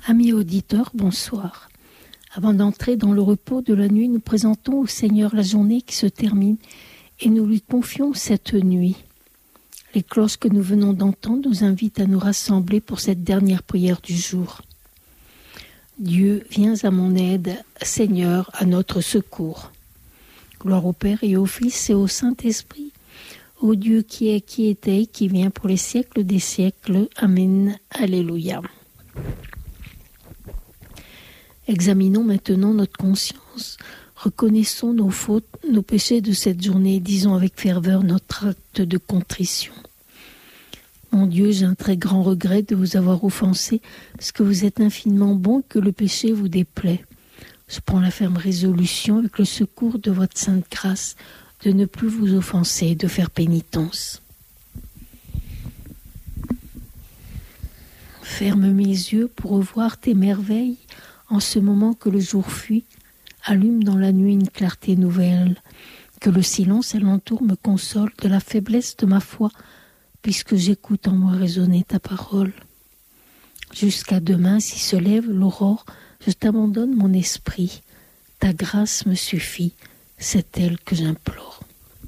Amis auditeurs, bonsoir. Avant d'entrer dans le repos de la nuit, nous présentons au Seigneur la journée qui se termine et nous lui confions cette nuit. Les cloches que nous venons d'entendre nous invitent à nous rassembler pour cette dernière prière du jour. Dieu, viens à mon aide, Seigneur, à notre secours. Gloire au Père et au Fils et au Saint-Esprit, au Dieu qui est, qui était, qui vient pour les siècles des siècles. Amen. Alléluia. Examinons maintenant notre conscience, reconnaissons nos fautes, nos péchés de cette journée et disons avec ferveur notre acte de contrition. Mon Dieu, j'ai un très grand regret de vous avoir offensé, parce que vous êtes infiniment bon et que le péché vous déplaît. Je prends la ferme résolution, avec le secours de votre sainte grâce, de ne plus vous offenser et de faire pénitence. Ferme mes yeux pour revoir tes merveilles, en ce moment que le jour fuit, allume dans la nuit une clarté nouvelle, que le silence alentour me console de la faiblesse de ma foi, puisque j'écoute en moi résonner ta parole. Jusqu'à demain, si se lève l'aurore, je t'abandonne mon esprit. Ta grâce me suffit, c'est elle que j'implore.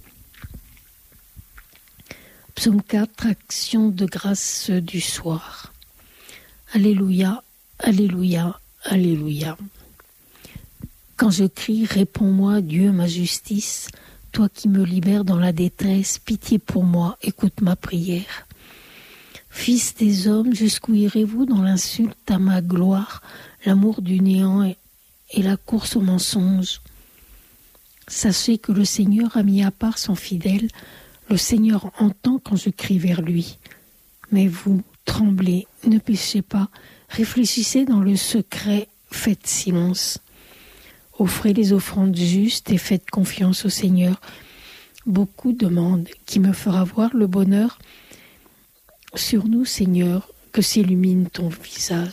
Psaume 4, action de grâce du soir. Alléluia, alléluia. Alléluia. Quand je crie, réponds-moi, Dieu, ma justice, toi qui me libères dans la détresse, pitié pour moi, écoute ma prière. Fils des hommes, jusqu'où irez-vous dans l'insulte à ma gloire, l'amour du néant et la course au mensonge? Sachez que le Seigneur a mis à part son fidèle, le Seigneur entend quand je crie vers lui. Mais vous, tremblez, ne péchez pas, réfléchissez dans le secret, faites silence. Offrez les offrandes justes et faites confiance au Seigneur. Beaucoup demandent qui me fera voir le bonheur. Sur nous, Seigneur, que s'illumine ton visage.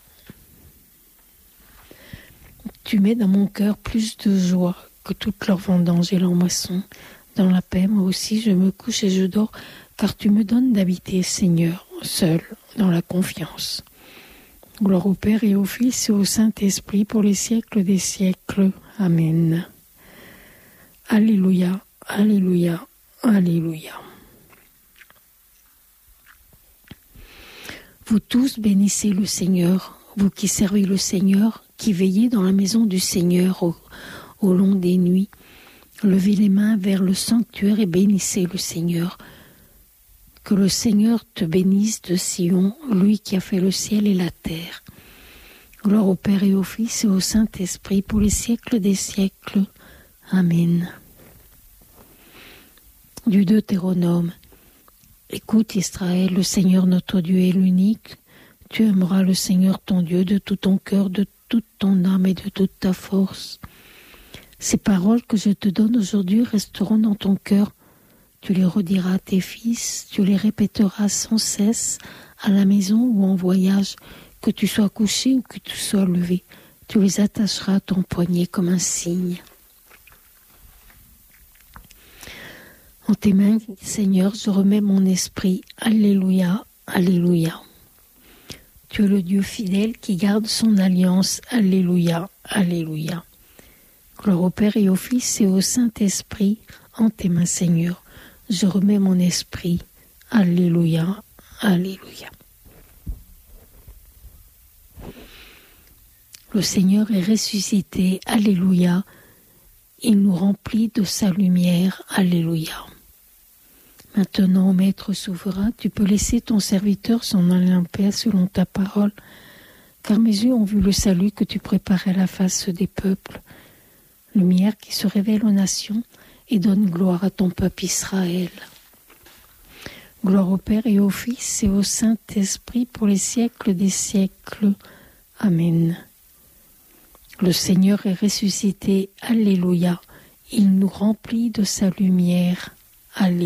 Tu mets dans mon cœur plus de joie que toute leur vendange et leur moisson. Dans la paix, moi aussi, je me couche et je dors, car tu me donnes d'habiter, Seigneur, seul, dans la confiance. Gloire au Père et au Fils et au Saint-Esprit pour les siècles des siècles. Amen. Alléluia, alléluia, alléluia. Vous tous bénissez le Seigneur, vous qui servez le Seigneur, qui veillez dans la maison du Seigneur au long des nuits. Levez les mains vers le sanctuaire et bénissez le Seigneur. Que le Seigneur te bénisse de Sion, lui qui a fait le ciel et la terre. Gloire au Père et au Fils et au Saint-Esprit pour les siècles des siècles. Amen. Du Deutéronome. Écoute Israël, le Seigneur notre Dieu est l'unique. Tu aimeras le Seigneur ton Dieu de tout ton cœur, de toute ton âme et de toute ta force. Ces paroles que je te donne aujourd'hui resteront dans ton cœur. Tu les rediras à tes fils, tu les répéteras sans cesse, à la maison ou en voyage, que tu sois couché ou que tu sois levé. Tu les attacheras à ton poignet comme un signe. En tes mains, Seigneur, je remets mon esprit. Alléluia, alléluia. Tu es le Dieu fidèle qui garde son alliance. Alléluia, alléluia. Gloire au Père et au Fils et au Saint-Esprit. En tes mains, Seigneur, je remets mon esprit. Alléluia, alléluia. Le Seigneur est ressuscité. Alléluia. Il nous remplit de sa lumière. Alléluia. Maintenant, Maître souverain, tu peux laisser ton serviteur s'en aller en paix selon ta parole, car mes yeux ont vu le salut que tu préparais à la face des peuples, lumière qui se révèle aux nations et donne gloire à ton peuple Israël. Gloire au Père et au Fils et au Saint-Esprit pour les siècles des siècles. Amen. Le Seigneur est ressuscité. Alléluia. Il nous remplit de sa lumière. Alléluia.